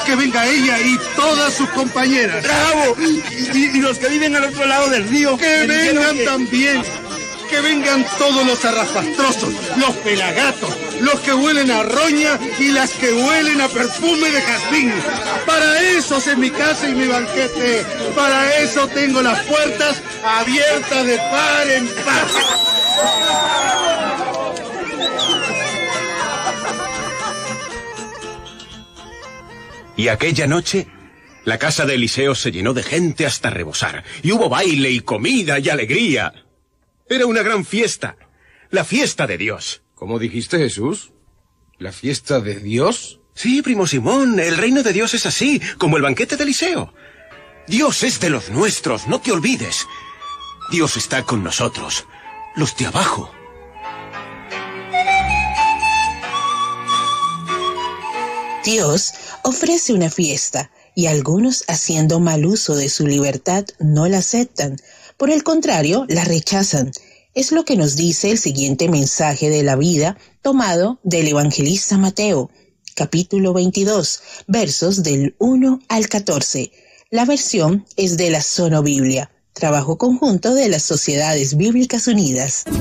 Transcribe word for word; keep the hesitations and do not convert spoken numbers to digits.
Que venga ella y todas sus compañeras. ¡Bravo! Y, y, y los que viven al otro lado del río. Que vengan que... también. Que vengan todos los zarrapastrosos, los pelagatos, los que huelen a roña y las que huelen a perfume de jazmín. Para eso es mi casa y mi banquete. Para eso tengo las puertas abiertas de par en par. Y aquella noche, la casa de Eliseo se llenó de gente hasta rebosar. Y hubo baile y comida y alegría. Era una gran fiesta. La fiesta de Dios. ¿Cómo dijiste, Jesús? ¿La fiesta de Dios? Sí, primo Simón, el reino de Dios es así, como el banquete de Eliseo. Dios es de los nuestros, no te olvides. Dios está con nosotros, los de abajo. Dios ofrece una fiesta y algunos, haciendo mal uso de su libertad, no la aceptan. Por el contrario, la rechazan. Es lo que nos dice el siguiente mensaje de la vida tomado del evangelista Mateo, capítulo veintidós, versos del uno al catorce. La versión es de la Sono Biblia, trabajo conjunto de las Sociedades Bíblicas Unidas.